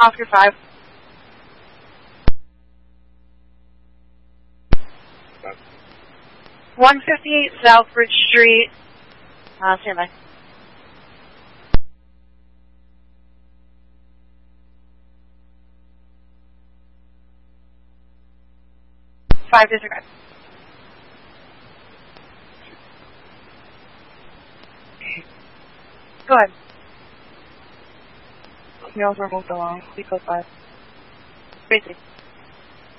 Oscar 5. Stop. 158 Southbridge Street. Stand by. Five disregard. Go ahead. Males were moved along. Eco 5. Basically.